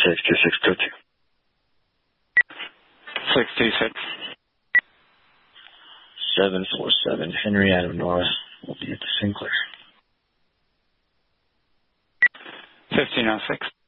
62622. 626. 747 Henry Adam Nora will be at the Sinclair. 1506.